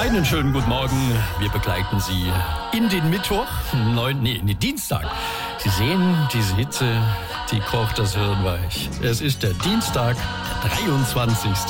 Einen schönen guten Morgen. Wir begleiten Sie in den Mittwoch, Dienstag. Sie sehen, diese Hitze, die kocht das Hirn weich. Es ist der Dienstag, der 23.